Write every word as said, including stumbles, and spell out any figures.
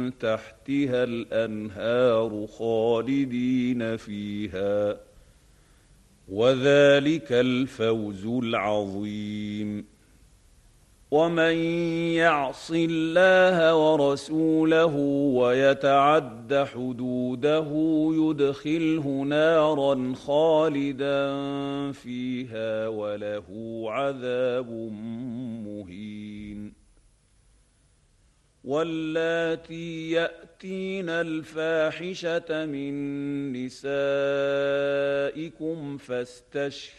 تحتها الأنهار خالدين فيها وذلك الفوز العظيم. ومن يعص الله ورسوله ويتعد حدوده يدخله نارا خالدا فيها وله عذاب مهين. واللاتي يأتين الفاحشة من نسائكم فاستشهدوا